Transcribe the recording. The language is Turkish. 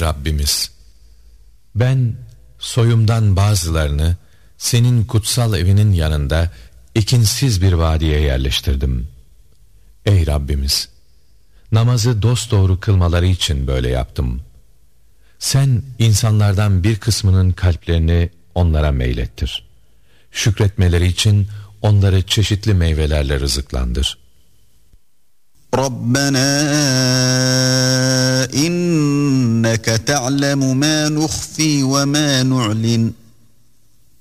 Rabbimiz! Ben soyumdan bazılarını senin kutsal evinin yanında ekinsiz bir vadiye yerleştirdim. Ey Rabbimiz! Namazı dosdoğru kılmaları için böyle yaptım. Sen insanlardan bir kısmının kalplerini onlara meylettir. Şükretmeleri için onları çeşitli meyvelerle rızıklandır. Rabbena inneke ta'lemu ma nukhfi ve ma nu'lin